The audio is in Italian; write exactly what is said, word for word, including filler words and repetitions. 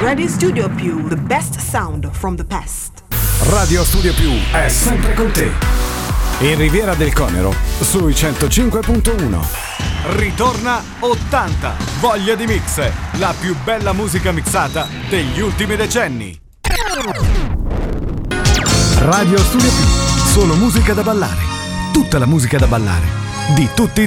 Radio Studio Più, the best sound from the past. Radio Studio Più è sempre con te. In Riviera del Conero, sui centocinque punto uno. Ritorna ottanta, voglia di mix, la più bella musica mixata degli ultimi decenni. Radio Studio Più, solo musica da ballare. Tutta la musica da ballare, di tutti i